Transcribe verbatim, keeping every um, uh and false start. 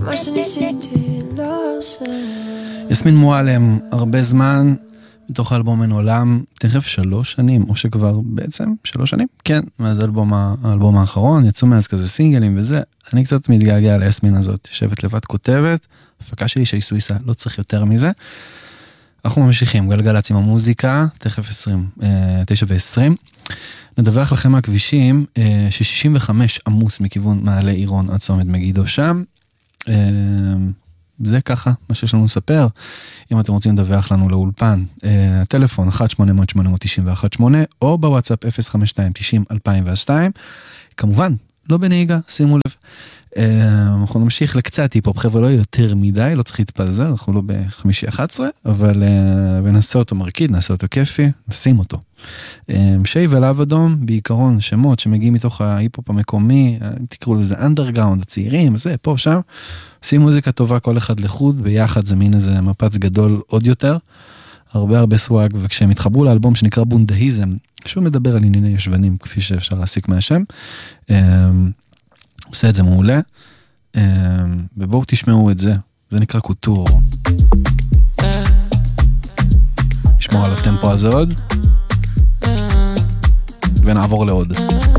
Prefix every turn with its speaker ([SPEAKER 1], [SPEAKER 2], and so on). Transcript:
[SPEAKER 1] מה שניסיתי לא עושה.
[SPEAKER 2] יסמין מועלם, הרבה זמן מתוך האלבום אין עולם, תכף שלוש שנים, או שכבר בעצם שלוש שנים, כן, מאז האלבום, האלבום האחרון, יצאו מאז כזה סינגלים וזה, אני קצת מתגעגע ליסמין הזאת, יושבת לבד כותבת, הפקה שלי שהיא סוויסה, לא צריך יותר מזה. אנחנו ממשיכים, גלגלצ עם המוזיקה, תכף עשרים, תשע ועשרים. נדווח לכם מהכבישים, ש-שישים וחמש עמוס מכיוון מעלה עירון עד צומת מגידו שם. זה ככה, מה שיש לנו לספר. אם אתם רוצים לדווח לנו לאולפן, הטלפון אחת שמונה אפס אפס שמונה תשע אחת שמונה, או בוואטסאפ אפס חמש שתיים תשעים אלפיים ושתיים. כמובן, לא בנהיגה, שימו לב. אנחנו נמשיך לקצת היפ-הופ, חבר'ה, לא יותר מדי, לא צריך להתפזר, אנחנו לא בחמישי אחת עשרה, אבל נעשה אותו מרקיד, נעשה אותו כיפי, נשים אותו. שי ולאב אדום, בעיקרון שמות שמגיעים מתוך ההיפ-הופ המקומי, תקראו לזה אנדרגראונד, הצעירים, זה, פה, שם, עושים מוזיקה טובה כל אחד לחוד, ביחד זה מין איזה מפץ גדול עוד יותר, הרבה הרבה סוואג, וכשהם התחברו לאלבום שנקרא בונדהיזם, שהוא מדבר על ענייני ישבנים, כפי שאפשר להסיק מהשם, עושה את זה מעולה, ובואו תשמעו את זה, זה נקרא קוטור. נשמור על הטמפו הזה עוד, ונעבור לעוד.